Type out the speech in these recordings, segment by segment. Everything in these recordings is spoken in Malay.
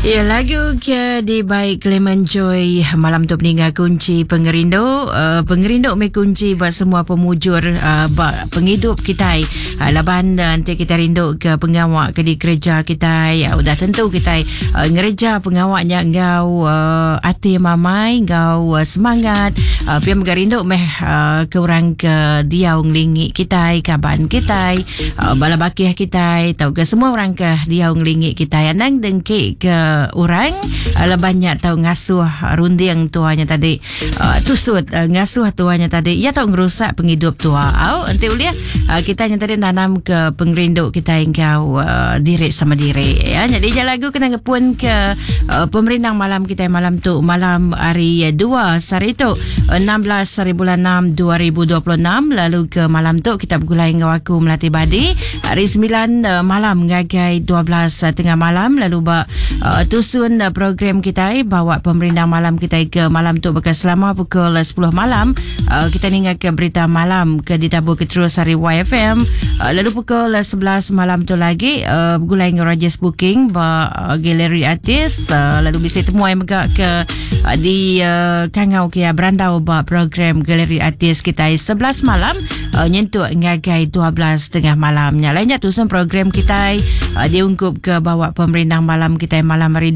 Ya, lagu ke di baik Clement Joy malam tu peninggal kunci pengerinduk me kunci buat semua pemujur penghidup kita laban nanti kita rindu ke pengawak ke di kerja kita udah tentu kita ngereja pengawaknya engkau hati mamai engkau semangat pian mengerinduk meh ke orang ke dia nglingi kita kaban kita bala bakih kita tahu ke semua orang ke dia nglingi kita nang dengki ke orang banyak tahu ngasuh runding tuanya tadi tusut ngasuh tuanya tadi ia tahu ngerusak penghidup tua nanti uliah kita yang tadi tanam ke pengerinduk kita engkau diri sama diri ya. Jadi je lagu kena ngepun ke pemerintah malam kita malam tu malam hari 2 hari tu 16 hari bulan 6 2026 lalu ke malam tu kita bergulai dengan aku Melati Badi hari 9 malam ngagai 12 tengah malam lalu tusun program kita bawa pemerintah malam kita ke malam tu bekas selama pukul 10 malam kita ningat ke berita malam ke ditabur ke terus hari YFM lalu pukul 11 malam tu lagi bergulai dengan Rogers Booking galeri artis lalu bisa temu yang megak ke di Kangau Kia Berandau program galeri artis kita 11 malam nyentuk ngagai 12 tengah malamnya lainnya tusun program kita diungkup ke bawa pemerintah malam kita malam hari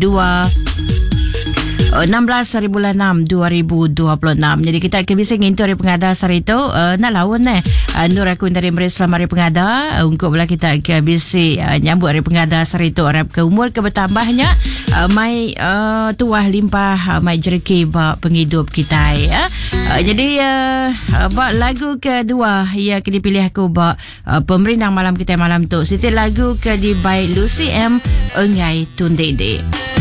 16 hari bulan 6 2026. Jadi kita akan bisa ngintu hari pengada hari itu nak lawan Nur aku dari Meris selama hari pengada untuk belah kita akan bisa nyambut hari pengada hari itu harap ke umur ke bertambahnya mai tuah limpah mai jereki penghidup kita ya. Jadi lagu kedua ia akan dipilih aku pemerintah malam kita malam tu. Siti lagu ke di by Lucy M Engai Tundede.